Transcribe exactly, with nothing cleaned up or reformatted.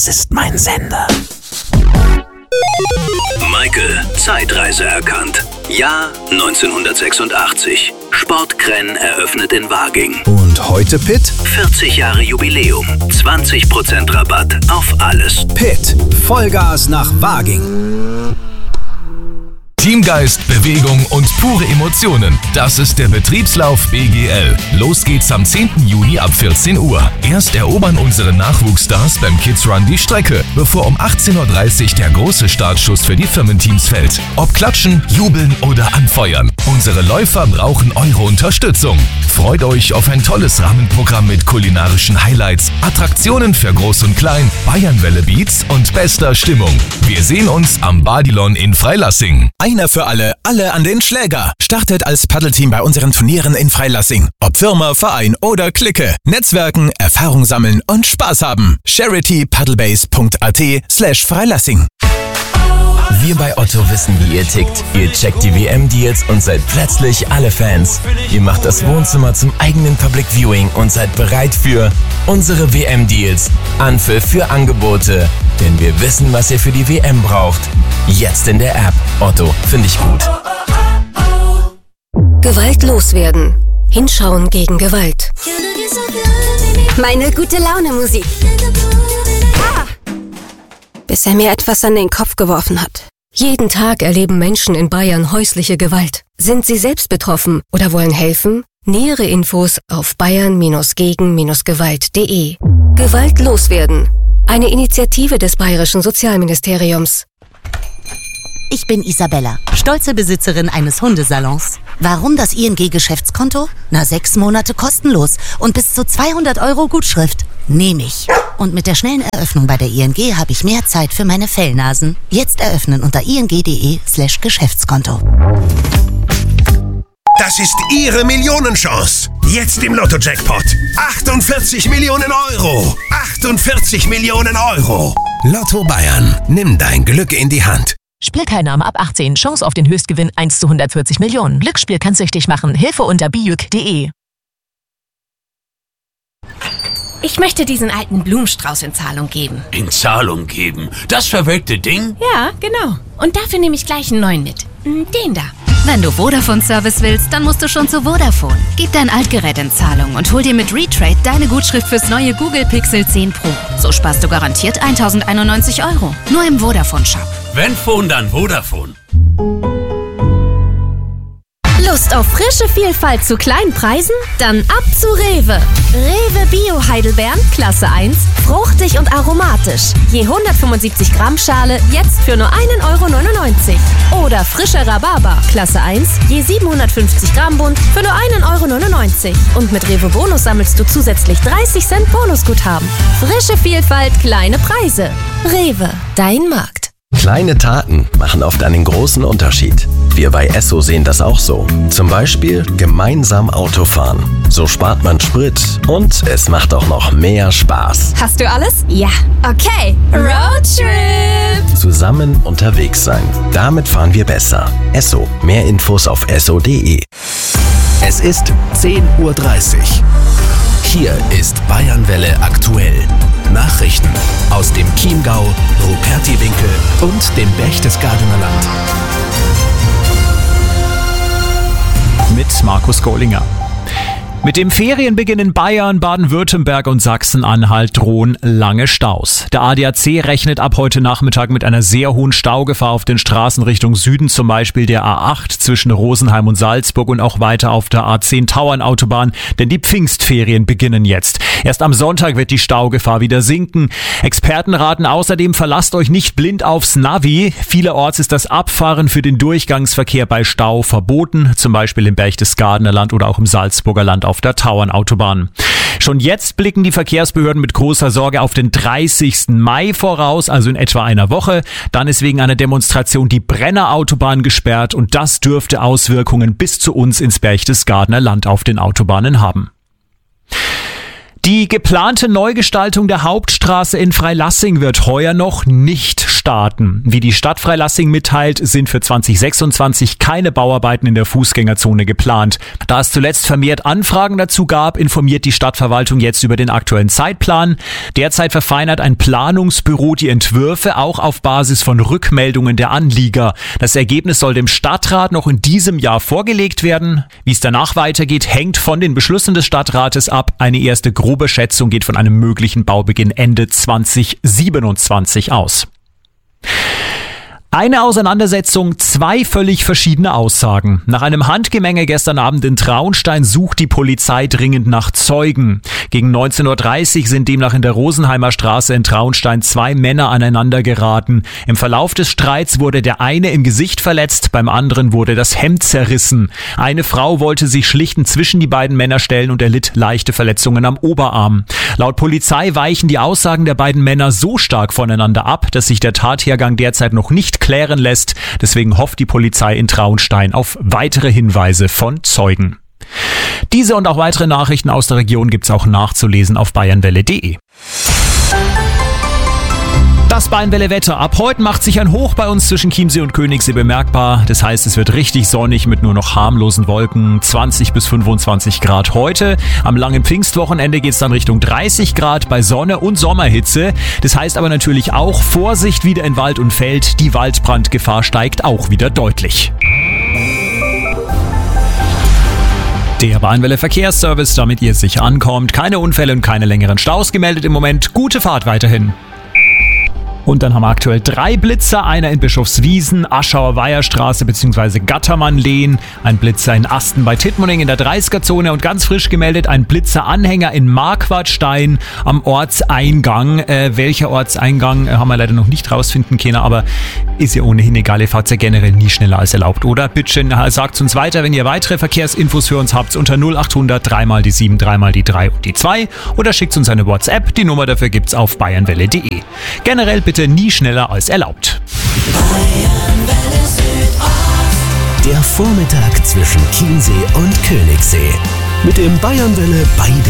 Das ist mein Sender. Michael, Zeitreise erkannt. Jahr neunzehnhundertsechsundachtzig. Sportkrenn eröffnet in Waging. Und heute Pitt? vierzig Jahre Jubiläum. zwanzig Prozent Rabatt auf alles. Pitt, Vollgas nach Waging. Teamgeist, Bewegung und pure Emotionen. Das ist der Betriebslauf B G L. Los geht's am zehnten Juni ab vierzehn Uhr. Erst erobern unsere Nachwuchsstars beim Kids Run die Strecke, bevor um achtzehn Uhr dreißig der große Startschuss für die Firmenteams fällt. Ob klatschen, jubeln oder anfeuern. Unsere Läufer brauchen eure Unterstützung. Freut euch auf ein tolles Rahmenprogramm mit kulinarischen Highlights, Attraktionen für Groß und Klein, Bayernwelle Beats und bester Stimmung. Wir sehen uns am Badilon in Freilassing. Einer für alle, alle an den Schläger. Startet als Paddelteam bei unseren Turnieren in Freilassing. Ob Firma, Verein oder Clique. Netzwerken, Erfahrung sammeln und Spaß haben. charitypaddlebase.at slash Freilassing. Wir bei Otto wissen, wie ihr tickt. Ihr checkt die W M-Deals und seid plötzlich alle Fans. Ihr macht das Wohnzimmer zum eigenen Public Viewing und seid bereit für unsere W M-Deals. Anpfiff für Angebote. Denn wir wissen, was ihr für die W M braucht. Jetzt in der App. Otto, finde ich gut. Gewalt loswerden. Hinschauen gegen Gewalt. Meine gute Laune Musik. Ah! Bis er mir etwas an den Kopf geworfen hat. Jeden Tag erleben Menschen in Bayern häusliche Gewalt. Sind sie selbst betroffen oder wollen helfen? Nähere Infos auf bayern gegen gewalt punkt de. Gewalt loswerden. Eine Initiative des Bayerischen Sozialministeriums. Ich bin Isabella, stolze Besitzerin eines Hundesalons. Warum das I N G-Geschäftskonto? Na, sechs Monate kostenlos und bis zu zweihundert Euro Gutschrift. Nehme ich. Und mit der schnellen Eröffnung bei der I N G habe ich mehr Zeit für meine Fellnasen. Jetzt eröffnen unter ing.de slash Geschäftskonto. Das ist Ihre Millionenchance. Jetzt im Lotto-Jackpot. achtundvierzig Millionen Euro. achtundvierzig Millionen Euro. Lotto Bayern. Nimm dein Glück in die Hand. Spielteilnahme ab achtzehn. Chance auf den Höchstgewinn eins zu hundertvierzig Millionen. Glücksspiel kann süchtig machen. Hilfe unter bijuk punkt de. Ich möchte diesen alten Blumenstrauß in Zahlung geben. In Zahlung geben? Das verwelkte Ding? Ja, genau. Und dafür nehme ich gleich einen neuen mit. Den da. Wenn du Vodafone-Service willst, dann musst du schon zu Vodafone. Gib dein Altgerät in Zahlung und hol dir mit Retrade deine Gutschrift fürs neue Google Pixel zehn Pro. So sparst du garantiert tausendeinundneunzig Euro. Nur im Vodafone-Shop. Wenn Phone, dann Vodafone. Lust auf frische Vielfalt zu kleinen Preisen? Dann ab zu Rewe. Rewe Bio Heidelbeeren, Klasse eins, fruchtig und aromatisch. Je hundertfünfundsiebzig Gramm Schale, jetzt für nur einen Euro neunundneunzig. Oder frischer Rhabarber, Klasse eins, je siebenhundertfünfzig Gramm Bund, für nur einen Euro neunundneunzig. Und mit Rewe Bonus sammelst du zusätzlich dreißig Cent Bonusguthaben. Frische Vielfalt, kleine Preise. Rewe, dein Markt. Kleine Taten machen oft einen großen Unterschied. Wir bei Esso sehen das auch so. Zum Beispiel gemeinsam Autofahren. So spart man Sprit und es macht auch noch mehr Spaß. Hast du alles? Ja. Okay. Roadtrip! Zusammen unterwegs sein. Damit fahren wir besser. Esso. Mehr Infos auf esso punkt de. Es ist zehn Uhr dreißig. Hier ist Bayernwelle aktuell. Nachrichten aus dem Chiemgau, Rupertiwinkel und dem Berchtesgadener Land. Mit Markus Gollinger. Mit dem Ferienbeginn in Bayern, Baden-Württemberg und Sachsen-Anhalt drohen lange Staus. Der A D A C rechnet ab heute Nachmittag mit einer sehr hohen Staugefahr auf den Straßen Richtung Süden, zum Beispiel der A acht zwischen Rosenheim und Salzburg und auch weiter auf der A zehn Tauernautobahn, denn die Pfingstferien beginnen jetzt. Erst am Sonntag wird die Staugefahr wieder sinken. Experten raten außerdem, verlasst euch nicht blind aufs Navi. Vielerorts ist das Abfahren für den Durchgangsverkehr bei Stau verboten, zum Beispiel im Berchtesgadener Land oder auch im Salzburger Land auf der Tauernautobahn. Schon jetzt blicken die Verkehrsbehörden mit großer Sorge auf den dreißigsten Mai voraus, also in etwa einer Woche. Dann ist wegen einer Demonstration die Brennerautobahn gesperrt und das dürfte Auswirkungen bis zu uns ins Berchtesgadener Land auf den Autobahnen haben. Die geplante Neugestaltung der Hauptstraße in Freilassing wird heuer noch nicht starten. Wie die Stadt Freilassing mitteilt, sind für zwanzig sechsundzwanzig keine Bauarbeiten in der Fußgängerzone geplant. Da es zuletzt vermehrt Anfragen dazu gab, informiert die Stadtverwaltung jetzt über den aktuellen Zeitplan. Derzeit verfeinert ein Planungsbüro die Entwürfe auch auf Basis von Rückmeldungen der Anlieger. Das Ergebnis soll dem Stadtrat noch in diesem Jahr vorgelegt werden. Wie es danach weitergeht, hängt von den Beschlüssen des Stadtrates ab. Eine erste grobe Schätzung geht von einem möglichen Baubeginn Ende zwanzig siebenundzwanzig aus. Eine Auseinandersetzung, zwei völlig verschiedene Aussagen. Nach einem Handgemenge gestern Abend in Traunstein sucht die Polizei dringend nach Zeugen. Gegen neunzehn Uhr dreißig sind demnach in der Rosenheimer Straße in Traunstein zwei Männer aneinander geraten. Im Verlauf des Streits wurde der eine im Gesicht verletzt, beim anderen wurde das Hemd zerrissen. Eine Frau wollte sich schlichtend zwischen die beiden Männer stellen und erlitt leichte Verletzungen am Oberarm. Laut Polizei weichen die Aussagen der beiden Männer so stark voneinander ab, dass sich der Tathergang derzeit noch nicht klären lässt. Deswegen hofft die Polizei in Traunstein auf weitere Hinweise von Zeugen. Diese und auch weitere Nachrichten aus der Region gibt's auch nachzulesen auf bayernwelle punkt de. Das Bayernwelle-Wetter. Ab heute macht sich ein Hoch bei uns zwischen Chiemsee und Königssee bemerkbar. Das heißt, es wird richtig sonnig mit nur noch harmlosen Wolken. zwanzig bis fünfundzwanzig Grad heute. Am langen Pfingstwochenende geht es dann Richtung dreißig Grad bei Sonne und Sommerhitze. Das heißt aber natürlich auch Vorsicht wieder in Wald und Feld. Die Waldbrandgefahr steigt auch wieder deutlich. Der Bayernwelle Verkehrsservice, damit ihr sicher ankommt. Keine Unfälle und keine längeren Staus gemeldet im Moment. Gute Fahrt weiterhin. Und dann haben wir aktuell drei Blitzer, einer in Bischofswiesen, Aschauer Weiherstraße bzw. Gattermannlehn, ein Blitzer in Asten bei Tittmoning in der dreißiger-Zone und ganz frisch gemeldet ein Blitzeranhänger in Marquardstein am Ortseingang. Äh, welcher Ortseingang äh, haben wir leider noch nicht rausfinden können, aber ist ja ohnehin egal, ihr fahrt ja generell nie schneller als erlaubt, oder? Bitte sagt uns weiter, wenn ihr weitere Verkehrsinfos für uns habt, unter null acht hundert drei mal die sieben, drei mal die drei und die zwei oder schickt uns eine WhatsApp, die Nummer dafür gibt's auf bayernwelle punkt de. Generell bitte nie schneller als erlaubt. Der Vormittag zwischen Chiemsee und Königssee. Mit dem Bayernwelle bei